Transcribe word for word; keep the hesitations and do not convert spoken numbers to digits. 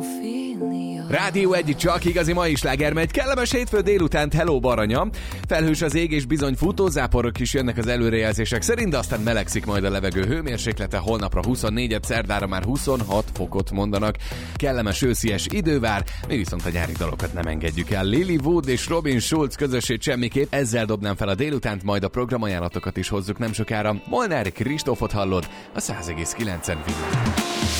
Rádió egy, csak igazi mai sláger megy. Kellemes hétfő délutánt, hello Baranya. Felhős az ég és bizony futózáporok is jönnek az előrejelzések szerint, de aztán melegszik majd a levegő hőmérséklete. Holnapra huszonnégyet, szerdára már huszonhat fokot mondanak. Kellemes őszies idő vár, mi viszont a nyári dalokat nem engedjük el. Lily Wood és Robin Schulz közösét semmiképp. Ezzel dobnám fel a délutánt, majd a programajánlatokat is hozzuk nem sokára. Molnár Kristófot hallod a száz egész kilencen.